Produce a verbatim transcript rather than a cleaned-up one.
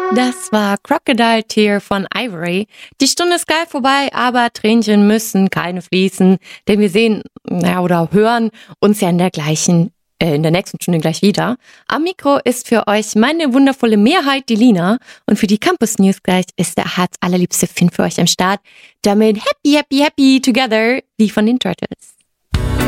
Das war Crocodile Tear von Ivory. Die Stunde ist geil vorbei, aber Tränchen müssen keine fließen, denn wir sehen ja, oder hören uns ja in der gleichen, äh, in der nächsten Stunde gleich wieder. Am Mikro ist für euch meine wundervolle Mehrheit, die Lina, und für die Campus News gleich ist der Herz allerliebste Finn für euch am Start. Damit happy, happy, happy together, wie von den Turtles.